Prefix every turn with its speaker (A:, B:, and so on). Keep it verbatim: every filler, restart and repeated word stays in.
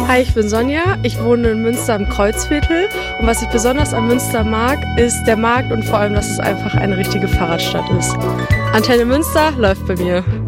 A: Hi, ich bin Sonja. Ich wohne in Münster im Kreuzviertel. Und was ich besonders an Münster mag, ist der Markt und vor allem, dass es einfach eine richtige Fahrradstadt ist. Antenne Münster läuft bei mir.